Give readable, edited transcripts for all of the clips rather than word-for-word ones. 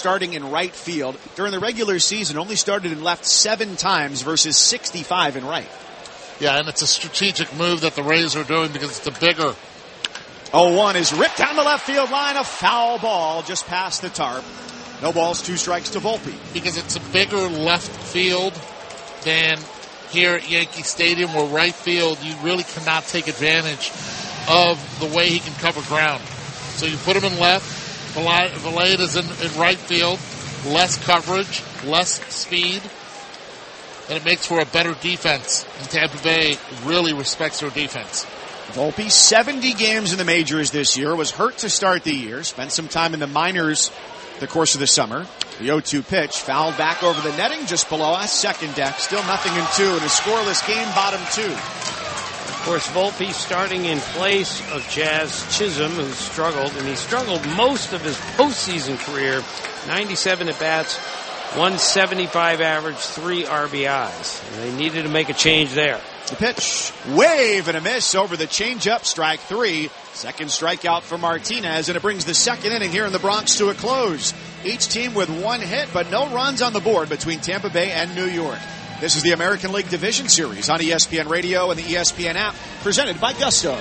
starting in right field. During the regular season, only started in left 7 times versus 65 in right. Yeah, and it's a strategic move that the Rays are doing because it's the bigger. 0-1 is ripped down the left field line. A foul ball just past the tarp. No balls, 2 strikes to Volpe. Because it's a bigger left field than here at Yankee Stadium, where right field, you really cannot take advantage of the way he can cover ground. So you put him in left. Valade is in right field. Less coverage, less speed. And it makes for a better defense. And Tampa Bay really respects their defense. Volpe, 70 games in the majors this year, was hurt to start the year, spent some time in the minors the course of the summer. The 0-2 pitch, fouled back over the netting just below us, second deck, still 0-2 in a scoreless game, bottom 2. Of course, Volpe starting in place of Jazz Chisholm, who struggled, and he struggled most of his postseason career. 97 at-bats, 175 average, 3 RBIs. And they needed to make a change there. The pitch, wave and a miss over the changeup, strike 3. Second strikeout for Martinez, and it brings the second inning here in the Bronx to a close. Each team with 1 hit, but no runs on the board between Tampa Bay and New York. This is the American League Division Series on ESPN Radio and the ESPN app, presented by Gusto.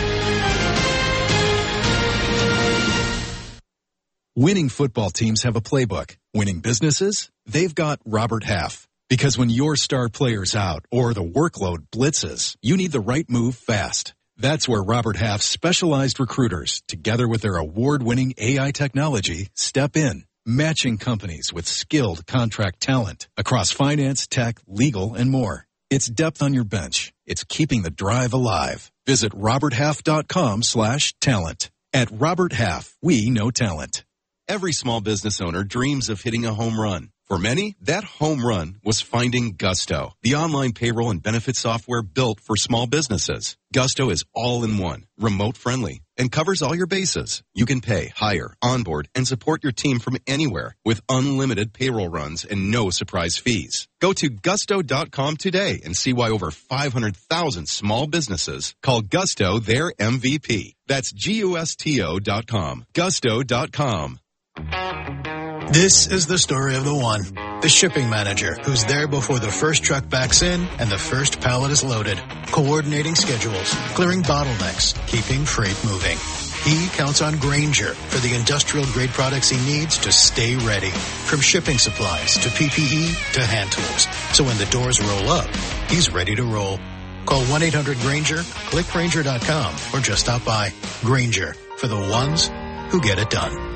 Winning football teams have a playbook. Winning businesses? They've got Robert Half. Because when your star player's out or the workload blitzes, you need the right move fast. That's where Robert Half's specialized recruiters, together with their award-winning AI technology, step in, matching companies with skilled contract talent across finance, tech, legal, and more. It's depth on your bench. It's keeping the drive alive. Visit roberthalf.com/talent. At Robert Half, we know talent. Every small business owner dreams of hitting a home run. For many, that home run was finding Gusto, the online payroll and benefit software built for small businesses. Gusto is all-in-one, remote-friendly, and covers all your bases. You can pay, hire, onboard, and support your team from anywhere with unlimited payroll runs and no surprise fees. Go to gusto.com today and see why over 500,000 small businesses call Gusto their MVP. That's GUSTO.com. Gusto.com. This is the story of the one, the shipping manager who's there before the first truck backs in and the first pallet is loaded, coordinating schedules, clearing bottlenecks, keeping freight moving. He counts on Grainger for the industrial-grade products he needs to stay ready, from shipping supplies to PPE to hand tools. So when the doors roll up, he's ready to roll. Call 1-800-GRAINGER, click Grainger.com, or just stop by. Grainger, for the ones who get it done.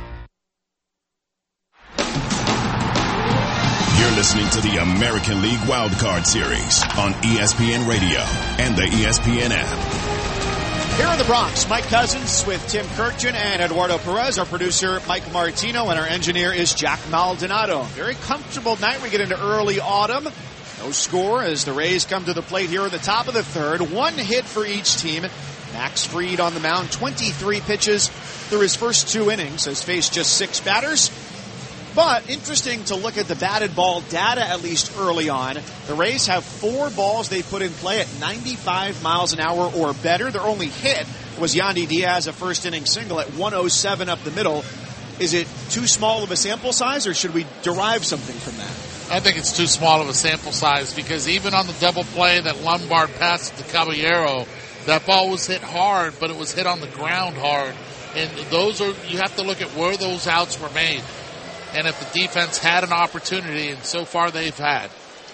You're listening to the American League Wildcard Series on ESPN Radio and the ESPN app. Here in the Bronx, Mike Cousins with Tim Kirkjian and Eduardo Perez. Our producer, Mike Martino, and our engineer is Jack Maldonado. Very comfortable night. We get into early autumn. No score as the Rays come to the plate here at the top of the third. 1 hit for each team. Max Fried on the mound, 23 pitches through his first 2 innings, has faced just 6 batters. But interesting to look at the batted ball data, at least early on. The Rays have 4 balls they put in play at 95 miles an hour or better. Their only hit was Yandy Diaz, a first inning single at 107 up the middle. Is it too small of a sample size, or should we derive something from that? I think it's too small of a sample size, because even on the double play that Lombard passed to Caballero, that ball was hit hard, but it was hit on the ground hard. And you have to look at where those outs were made. And if the defense had an opportunity, and so far they've had.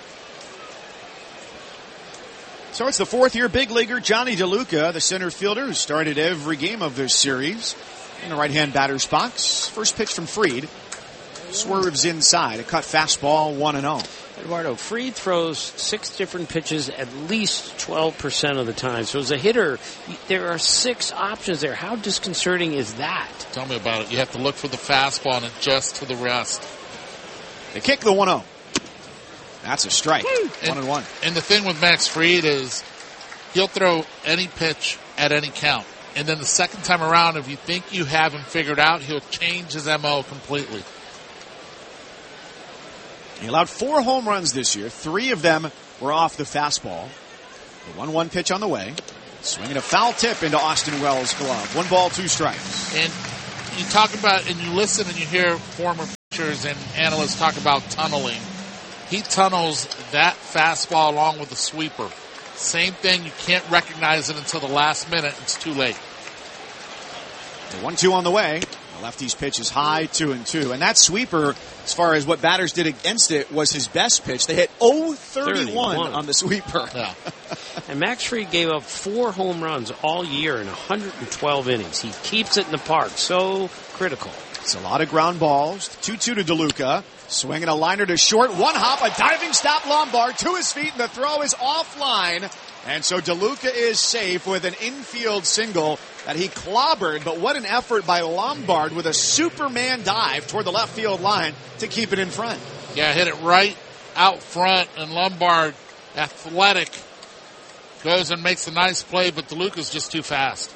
So it's the 4th-year big leaguer Johnny DeLuca, the center fielder who started every game of this series in the right-hand batter's box. First pitch from Fried. Swerves inside. A cut fastball, 1-0. Eduardo, Fried throws 6 different pitches at least 12% of the time. So as a hitter, there are 6 options there. How disconcerting is that? Tell me about it. You have to look for the fastball and adjust to the rest. They kick the 1-0. That's a strike. 1-1. And the thing with Max Fried is he'll throw any pitch at any count. And then the second time around, if you think you have him figured out, he'll change his MO completely. He allowed 4 home runs this year. 3 of them were off the fastball. The 1-1 pitch on the way. Swinging a foul tip into Austin Wells' glove. 1 ball, 2 strikes. And you talk about, and you listen and you hear former pitchers and analysts talk about tunneling. He tunnels that fastball along with the sweeper. Same thing, you can't recognize it until the last minute. It's too late. The 1-2 on the way. The lefty's pitch is high, 2-2. And that sweeper, as far as what batters did against it, was his best pitch. They hit 0-31 on the sweeper. Yeah. And Max Fried gave up 4 home runs all year in 112 innings. He keeps it in the park. So critical. It's a lot of ground balls. 2-2 to DeLuca. Swinging a liner to short. One hop, a diving stop. Lombard to his feet, and the throw is offline. And so DeLuca is safe with an infield single that he clobbered. But what an effort by Lombard with a Superman dive toward the left field line to keep it in front. Yeah, hit it right out front, and Lombard, athletic, goes and makes a nice play, but DeLuca's just too fast.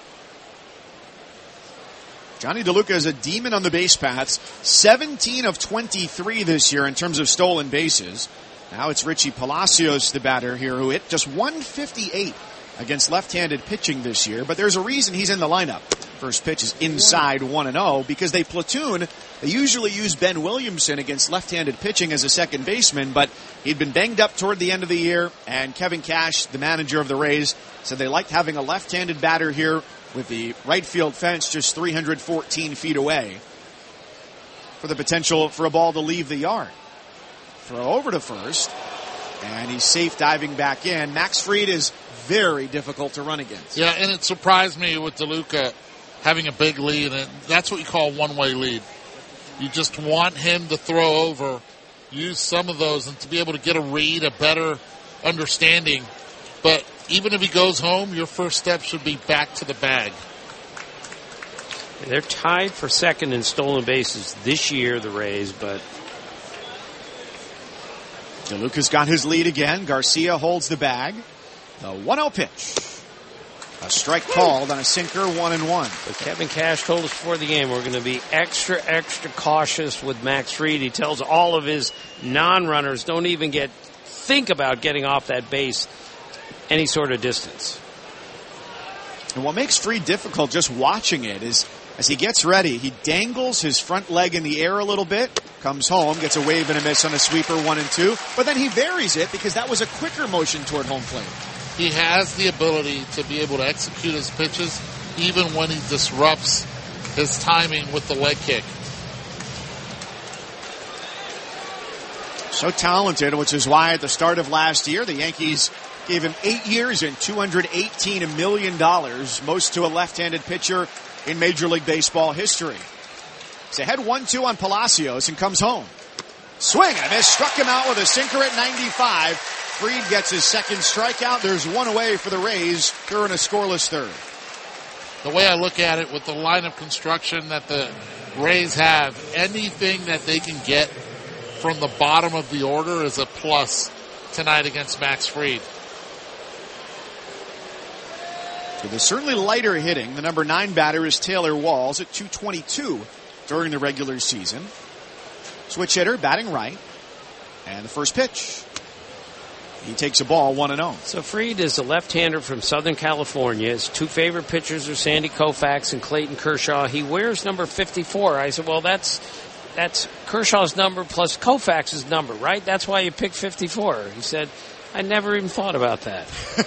Johnny DeLuca is a demon on the base paths. 17 of 23 this year in terms of stolen bases. Now it's Richie Palacios, the batter here, who hit just 158 against left-handed pitching this year. But there's a reason he's in the lineup. First pitch is inside 1-0 because they platoon. They usually use Ben Williamson against left-handed pitching as a second baseman, but he'd been banged up toward the end of the year, and Kevin Cash, the manager of the Rays, said they liked having a left-handed batter here with the right field fence just 314 feet away for the potential for a ball to leave the yard. Throw over to first, and he's safe diving back in. Max Fried is very difficult to run against. Yeah, and it surprised me with DeLuca having a big lead, and that's what you call a one-way lead. You just want him to throw over, use some of those, and to be able to get a read, a better understanding. But even if he goes home, your first step should be back to the bag. They're tied for second in stolen bases this year, the Rays, but DeLuca's got his lead again. Garcia holds the bag. The 1-0 pitch. A strike called on a sinker, 1-1. But Kevin Cash told us before the game we're going to be extra cautious with Max Fried. He tells all of his non-runners don't even think about getting off that base any sort of distance. And what makes Fried difficult just watching it is as he gets ready, he dangles his front leg in the air a little bit, comes home, gets a wave and a miss on a sweeper, 1-2, but then he varies it because that was a quicker motion toward home plate. He has the ability to be able to execute his pitches even when he disrupts his timing with the leg kick. So talented, which is why at the start of last year, the Yankees gave him 8 years and $218 million, most to a left-handed pitcher in Major League Baseball history. He's ahead 1-2 on Palacios and comes home. Swing and a miss, struck him out with a sinker at 95. Fried gets his second strikeout. There's one away for the Rays. They're in a scoreless third. The way I look at it with the lineup construction that the Rays have, anything that they can get from the bottom of the order is a plus tonight against Max Fried. So there's certainly lighter hitting. The number 9 batter is Taylor Walls at 222 during the regular season. Switch hitter, batting right. And the first pitch. He takes a ball, 1-0. So Fried is a left-hander from Southern California. His 2 favorite pitchers are Sandy Koufax and Clayton Kershaw. He wears number 54. I said, well, that's Kershaw's number plus Koufax's number, right? That's why you picked 54. He said, I never even thought about that.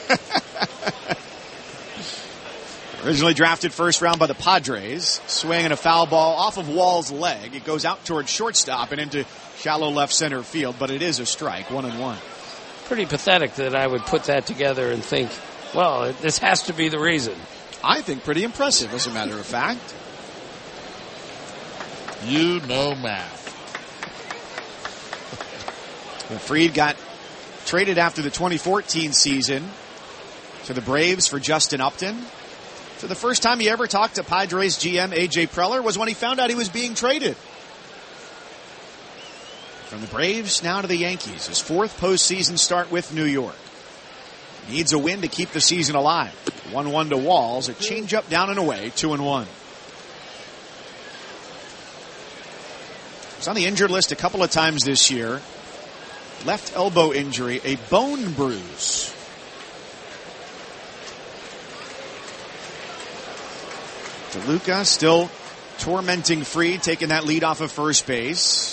Originally drafted first round by the Padres. Swing and a foul ball off of Wall's leg. It goes out towards shortstop and into shallow left center field, but it is a strike, 1-1. Pretty pathetic that I would put that together and think, well, this has to be the reason. I think pretty impressive, as a matter of fact. You know math. Well, Fried got traded after the 2014 season to the Braves for Justin Upton. So the first time he ever talked to Padres GM A.J. Preller was when he found out he was being traded. From the Braves now to the Yankees. His 4th postseason start with New York. Needs a win to keep the season alive. 1-1 to Walls. A changeup down and away. 2-1. He's on the injured list a couple of times this year. Left elbow injury. A bone bruise. DeLuca still tormenting Fried, taking that lead off of first base.